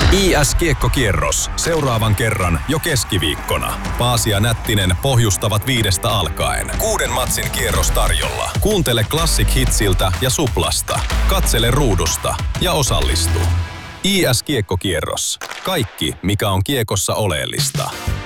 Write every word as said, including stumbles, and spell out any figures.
I S-kiekkokierros. Seuraavan kerran jo keskiviikkona. Paasi ja Nättinen pohjustavat viidestä alkaen. Kuuden matsin kierros tarjolla. Kuuntele Classic Hitsiltä ja Suplasta. Katsele ruudusta ja osallistu. I S-kiekkokierros. Kaikki, mikä on kiekossa oleellista.